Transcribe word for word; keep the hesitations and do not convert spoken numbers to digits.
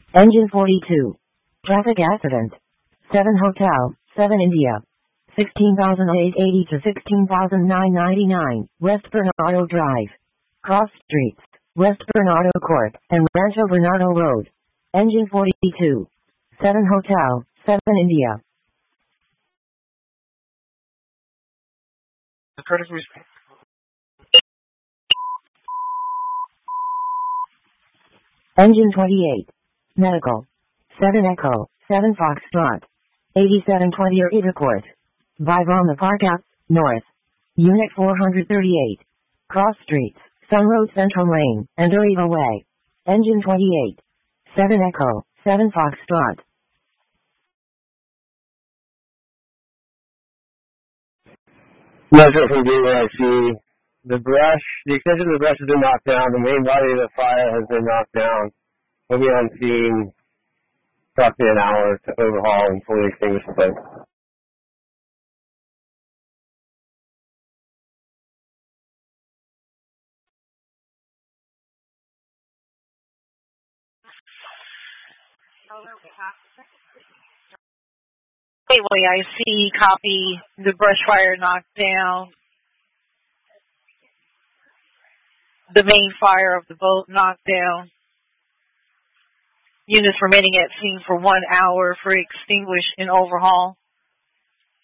Engine forty-two. Traffic accident. seven Hotel, seven India. sixteen thousand eight hundred eighty to sixteen thousand nine hundred ninety-nine, West Bernardo Drive. Cross streets, West Bernardo Court, and Rancho Bernardo Road. Engine forty-two. seven Hotel, seven India. Engine twenty-eight. Medical. seven Echo, seven Foxtrot. eighty-seven twenty or Itacourt. Vivoma Park Ave, North. Unit four hundred thirty-eight. Cross streets, Sun Road Central Lane, and Arriva Way. Engine twenty-eight. seven Echo, seven Foxtrot. Measure from D Y C. The brush, the extension of the brush has been knocked down. The main body of the fire has been knocked down. We'll be on scene approximately an hour to overhaul and fully extinguish the place. Gateway, I see, copy, the brush fire knocked down. The main fire of the boat knocked down. Units remaining at scene for one hour for extinguish and overhaul.